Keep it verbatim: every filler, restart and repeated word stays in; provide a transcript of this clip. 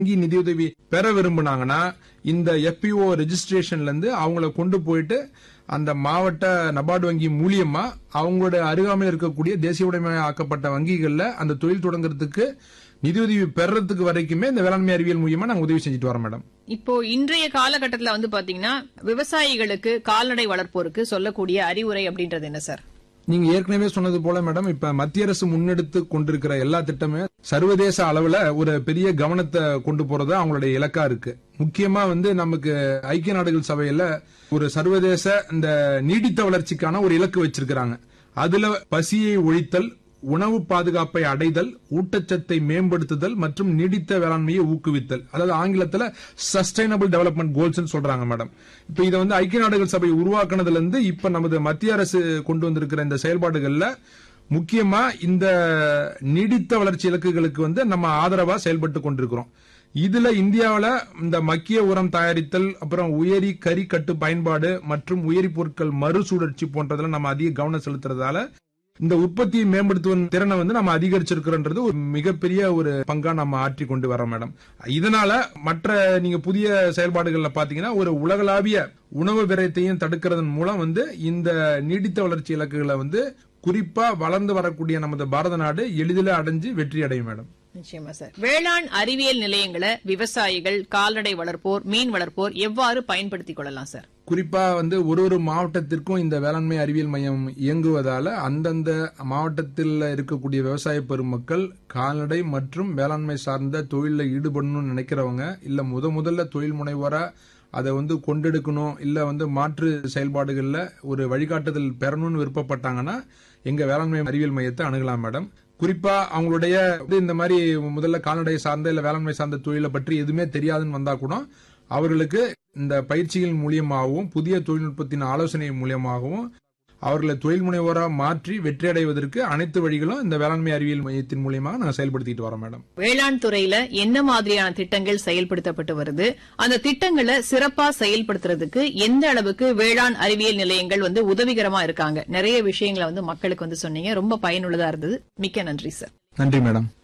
வங்கி நிதியுதவி பெற விரும்பினாங்கன்னா இந்த எஃப்பிஓ ரெஜிஸ்ட்ரேஷன்ல இருந்து அவங்கள கொண்டு போயிட்டு அந்த மாவட்ட நபார்டு வங்கி மூலியமா அவங்களோட அருகாமையில் இருக்கக்கூடிய தேசிய உடைமை ஆக்கப்பட்ட வங்கிகள்ல அந்த தொழில் தொடங்குறதுக்கு நிதியுதவி பெறறதுக்கு வரைக்குமே இந்த வேளாண்மை அறிவியல் மூலியமா நாங்க உதவி செஞ்சுட்டு வரோம் மேடம். இப்போ இன்றைய காலகட்டத்தில் வந்து பாத்தீங்கன்னா விவசாயிகளுக்கு கால்நடை வளர்ப்போருக்கு சொல்லக்கூடிய அறிவுரை அப்படின்றது என்ன சார்? நீங்க ஏற்கனவே சொன்னது போல மேடம், இப்ப மத்திய அரசு முன்னெடுத்து கொண்டிருக்கிற எல்லா திட்டமே சர்வதேச அளவுல ஒரு பெரிய கவனத்தை கொண்டு போறது அவங்களுடைய இலக்கா இருக்கு. முக்கியமா வந்து நமக்கு ஐக்கிய நாடுகள் சபையில ஒரு சர்வதேச இந்த நீடித்த வளர்ச்சிக்கான ஒரு இலக்கு வச்சிருக்கிறாங்க. அதுல பசியை ஒழித்தல், உணவு பாதுகாப்பை அடைதல், ஊட்டச்சத்தை மேம்படுத்துதல் மற்றும் நீடித்த வேளாண்மையை ஊக்குவித்தல், அதாவது ஆங்கிலத்துல சஸ்டைனபிள் டெவலப்மெண்ட் கோல்ஸ் சொல்றாங்க மேடம். இப்ப இதை வந்து ஐக்கிய நாடுகள் சபை உருவாக்குனதுல இருந்து இப்ப நமது மத்திய அரசு கொண்டு வந்திருக்கிற இந்த செயல்பாடுகள்ல முக்கியமா இந்த நீடித்த வளர்ச்சி இலக்குகளுக்கு வந்து நம்ம ஆதரவா செயல்பட்டு கொண்டிருக்கிறோம். இதுல இந்தியாவில இந்த மக்கிய உரம் தயாரித்தல், அப்புறம் உயிரி கறி கட்டு பயன்பாடு மற்றும் உயிரி பொருட்கள் மறுசுழற்சி போன்றதுல நம்ம அதிக கவனம் செலுத்துறதால இந்த உற்பத்தியை மேம்படுத்துவதன் திறனை வந்து நம்ம அதிகரிச்சிருக்கிறது ஒரு மிகப்பெரிய ஒரு பங்கா நம்ம ஆற்றி கொண்டு வரோம் மேடம். இதனால மற்ற நீங்க புதிய செயல்பாடுகள்ல பாத்தீங்கன்னா ஒரு உலகளாவிய உணவு விரயத்தையும் தடுக்கிறதன் மூலம் வந்து இந்த நீடித்த வளர்ச்சி இலக்குகளை வந்து குறிப்பா வளர்ந்து வரக்கூடிய நமது பாரத நாடு எளிதில் அடைஞ்சு வெற்றி அடையும் மேடம். நிச்சயமா சார். வேளாண் அறிவியல் நிலையங்களை விவசாயிகள், கால்நடை வளர்ப்போர், மீன் வளர்ப்போர் எவ்வாறு பயன்படுத்திக் கொள்ளலாம் சார்? குறிப்பா வந்து ஒரு ஒரு மாவட்டத்திற்கும் இந்த வேளாண்மை அறிவியல் மையம் இயங்குவதால அந்தந்த மாவட்டத்தில் இருக்கக்கூடிய விவசாய பெருமக்கள் கால்நடை மற்றும் வேளாண்மை சார்ந்த தொழிலில் ஈடுபடணும்னு நினைக்கிறவங்க, இல்ல முத முதல்ல தொழில் முனைவோரா அதை வந்து கொண்டெடுக்கணும், இல்ல வந்து மாற்று செயல்பாடுகள்ல ஒரு வழிகாட்டுதல் பெறணும்னு விருப்பப்பட்டாங்கன்னா எங்க வேளாண்மை அறிவியல் மையத்தை அணுகலாம் மேடம். குறிப்பா அவங்களுடைய இந்த மாதிரி முதல்ல கால்நடை சார்ந்த இல்ல வேளாண்மை சார்ந்த தொழிலை பற்றி எதுவுமே தெரியாதுன்னு வந்தா கூட அவர்களுக்கு இந்த பயிற்சிகள் மூலியமாகவும் புதிய தொழில்நுட்பத்தின் ஆலோசனை மூலியமாகவும் அவர்களை தொழில் முனைவோரா மாற்றி வெற்றி அடைவதற்கு அனைத்து வழிகளும் இந்த வேளாண்மை அறிவியல் மையத்தின் மூலியமாக நாங்கள் செயல்படுத்திட்டு வரோம் மேடம். வேளாண் துறையில என்ன மாதிரியான திட்டங்கள் செயல்படுத்தப்பட்டு வருது, அந்த திட்டங்களை சிறப்பா செயல்படுத்துறதுக்கு எந்த அளவுக்கு வேளாண் அறிவியல் நிலையங்கள் வந்து உதவிகரமா இருக்காங்க? நிறைய விஷயங்களை வந்து மக்களுக்கு வந்து சொன்னீங்க, ரொம்ப பயனுள்ளதா இருந்தது. மிக்க நன்றி சார். நன்றி மேடம்.